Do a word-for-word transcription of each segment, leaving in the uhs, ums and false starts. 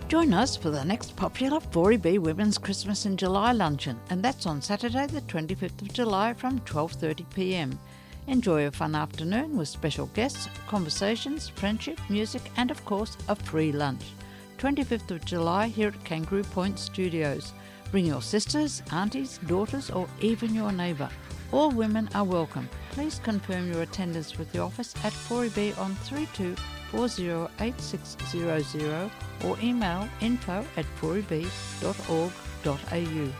Join us for the next popular four E B Women's Christmas in July luncheon, and that's on Saturday the twenty-fifth of July from twelve thirty p m. Enjoy a fun afternoon with special guests, conversations, friendship, music and of course a free lunch. twenty-fifth of July here at Kangaroo Point Studios. Bring your sisters, aunties, daughters or even your neighbour. All women are welcome. Please confirm your attendance with the office at four E B on three two four zero eight six zero zero or email info at four e b dot org dot a u.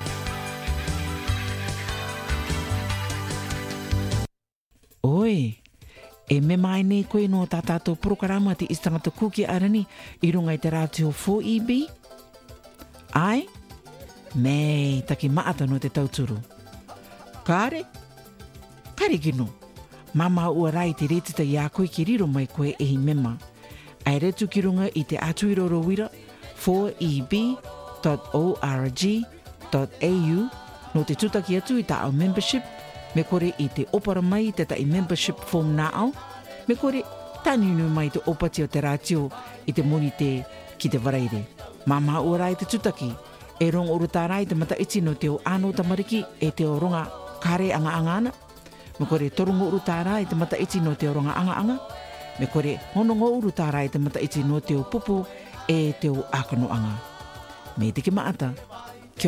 Oi, e me mai nei koe no tātātou programa te istangata kuki arani I runga I te rātio four E B? Ai? Mei, taki maata no te tauturu. Kāre? Kare kino. Mama ua rai te retita I a koe ki riro mai koe e hi mema. Ai retu ki runga I te atuiroro wira four e b dot org dot a u no te tutaki atu I ta au membership me kore I te opara mai te tai membership form na au me kore taninu mai te opati o te rātio I te moni te ki te waraire. Mama ua rai te tutaki e rongo urutārai te mata iti no te o ano tamariki e te o ronga kare anga anga ana. Me kore torongo urutārai te mata iti no te o ronga anga anga. Me kore honongo urutārai te mata iti no te o pupu e te o akano anga. Me te ki maata,